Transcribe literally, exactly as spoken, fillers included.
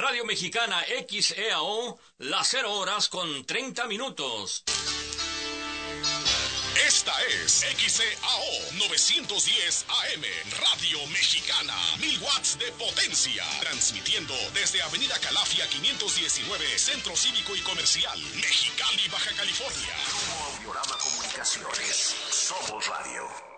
Radio Mexicana X E A O, las cero horas con treinta minutos. Esta es X E A O novecientos diez A M, Radio Mexicana, mil watts de potencia, transmitiendo desde Avenida Calafia quinientos diecinueve, Centro Cívico y Comercial, Mexicali, Baja California. Grupo Audiorama Comunicaciones, somos radio.